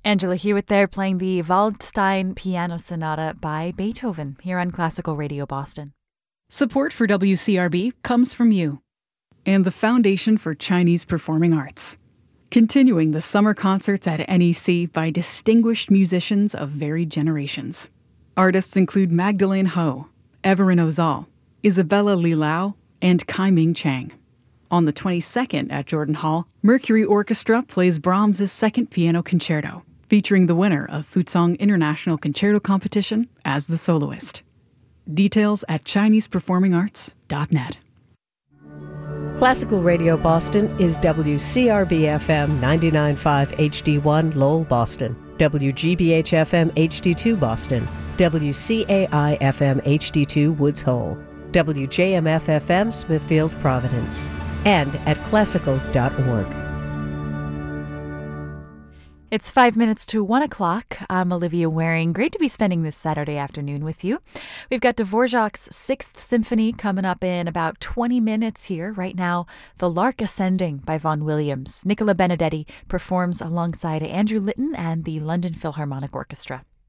Angela Hewitt there playing the Waldstein Piano Sonata by Beethoven here on Classical Radio Boston. Support for WCRB comes from you and the Foundation for Chinese Performing Arts. Continuing the summer concerts at NEC by distinguished musicians of varied generations. Artists include Magdalene Ho, Everin Ozal, Isabella Li Lao, and Kai-Ming Chang. On the 22nd at Jordan Hall, Mercury Orchestra plays Brahms' Second Piano Concerto, featuring the winner of Fuzhong International Concerto Competition as the soloist. Details at ChinesePerformingArts.net. Classical Radio Boston is WCRB-FM 99.5 HD1 Lowell, Boston, WGBH-FM HD2 Boston, WCAI-FM HD2 Woods Hole, WJMF-FM Smithfield, Providence, and at classical.org. It's 5 minutes to 1 o'clock. I'm Olivia Waring. Great to be spending this Saturday afternoon with you. We've got Dvorak's Sixth Symphony coming up in about 20 minutes here. Right now, The Lark Ascending by Vaughan Williams. Nicola Benedetti performs alongside Andrew Litton and the London Philharmonic Orchestra.